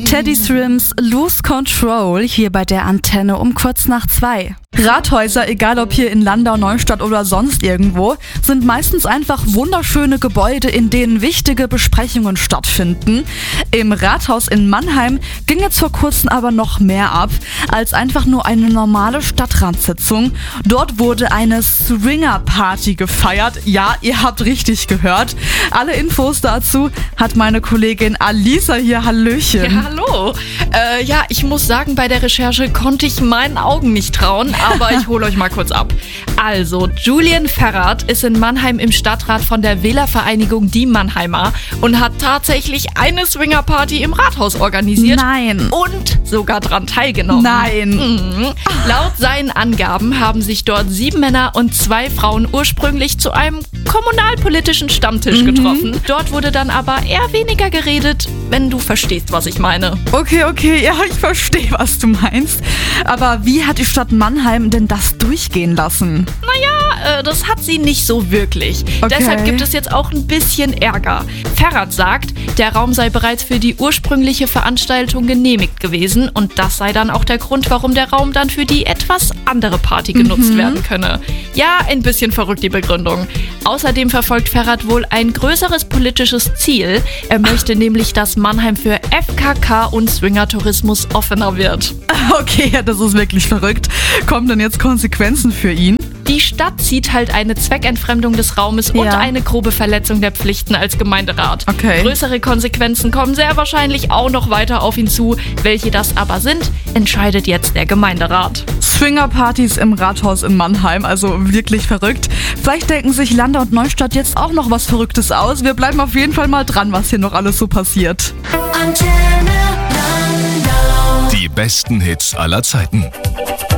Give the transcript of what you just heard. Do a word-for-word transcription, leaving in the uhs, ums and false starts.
Teddy Swims Lose Control hier bei der Antenne um kurz nach zwei. Rathäuser, egal ob hier in Landau, Neustadt oder sonst irgendwo, sind meistens einfach wunderschöne Gebäude, in denen wichtige Besprechungen stattfinden. Im Rathaus in Mannheim ging jetzt vor kurzem aber noch mehr ab als einfach nur eine normale Stadtratssitzung. Dort wurde eine Swinger-Party gefeiert. Ja, ihr habt richtig gehört. Alle Infos dazu hat meine Kollegin Alisa hier. Hallöchen. Ja, hallo. Äh, ja, ich muss sagen, bei der Recherche konnte ich meinen Augen nicht trauen, aber ich hole euch mal kurz ab. Also, Julian Ferrat ist in Mannheim im Stadtrat von der Wählervereinigung Die Mannheimer und hat tatsächlich eine Swingerparty im Rathaus organisiert. Nein. Und sogar dran teilgenommen. Nein. Mhm. Laut seinen Angaben haben sich dort sieben Männer und zwei Frauen ursprünglich zu einem kommunalpolitischen Stammtisch Mhm. getroffen. Dort wurde dann aber eher weniger geredet, wenn du verstehst, was ich meine. Okay, okay, ja, ich verstehe, was du meinst. Aber wie hat die Stadt Mannheim denn das durchgehen lassen? Naja, äh, das hat sie nicht so wirklich. Okay. Deshalb gibt es jetzt auch ein bisschen Ärger. Ferrat sagt, der Raum sei bereits für die ursprüngliche Veranstaltung genehmigt gewesen und das sei dann auch der Grund, warum der Raum dann für die etwas andere Party genutzt Mhm. werden könne. Ja, ein bisschen verrückt die Begründung. Außerdem verfolgt Ferrat wohl ein größeres politisches Ziel. Er möchte nämlich, dass Mannheim für F K K und Swingertourismus offener wird. Okay, ja, das ist wirklich verrückt. Kommen denn jetzt Konsequenzen für ihn? Die Stadt zieht halt eine Zweckentfremdung des Raumes und Ja. eine grobe Verletzung der Pflichten als Gemeinderat. Okay. Größere Konsequenzen kommen sehr wahrscheinlich auch noch weiter auf ihn zu. Welche das aber sind, entscheidet jetzt der Gemeinderat. Swingerpartys im Rathaus in Mannheim, also wirklich verrückt. Vielleicht denken sich Landau und Neustadt jetzt auch noch was Verrücktes aus. Wir bleiben auf jeden Fall mal dran, was hier noch alles so passiert. Antenne Landau. Die besten Hits aller Zeiten.